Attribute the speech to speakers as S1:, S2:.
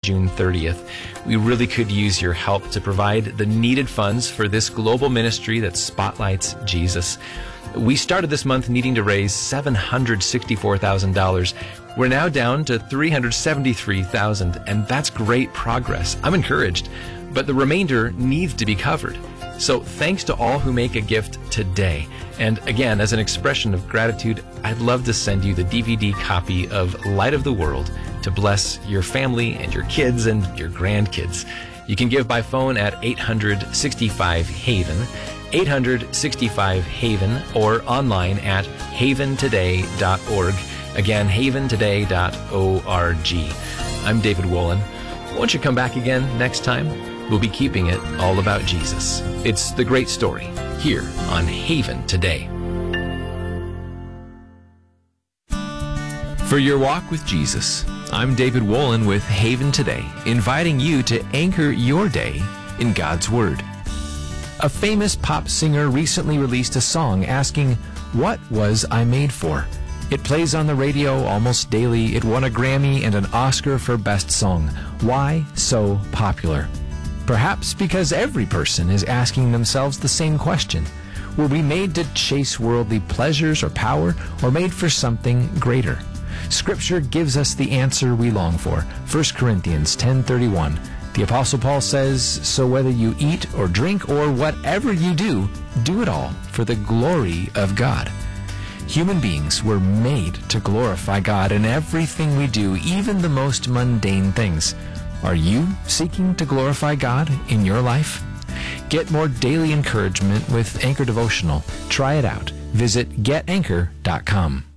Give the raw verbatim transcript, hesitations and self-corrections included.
S1: June thirtieth. We really could use your help to provide the needed funds for this global ministry that spotlights Jesus. We started this month needing to raise seven hundred sixty-four thousand dollars. We're now down to three hundred seventy-three thousand dollars, and that's great progress. I'm encouraged, but the remainder needs to be covered. So thanks to all who make a gift today. And again, as an expression of gratitude, I'd love to send you the D V D copy of Light of the World to bless your family and your kids and your grandkids. You can give by phone at eight hundred sixty-five HAVEN, eight hundred sixty-five HAVEN, or online at haven today dot org. Again, haven today dot org. I'm David Wolin. Won't you come back again next time? We'll be keeping it all about Jesus. It's the great story here on Haven Today. For your walk with Jesus, I'm David Wolin with Haven Today, inviting you to anchor your day in God's Word. A famous pop singer recently released a song asking, "What was I made for?" It plays on the radio almost daily. It won a Grammy and an Oscar for Best Song. Why so popular? Perhaps because every person is asking themselves the same question. Were we made to chase worldly pleasures or power, or made for something greater? Scripture gives us the answer we long for. First Corinthians ten thirty-one. The Apostle Paul says, "So whether you eat or drink or whatever you do, do it all for the glory of God." Human beings were made to glorify God in everything we do, even the most mundane things. Are you seeking to glorify God in your life? Get more daily encouragement with Anchor Devotional. Try it out. Visit get anchor dot com.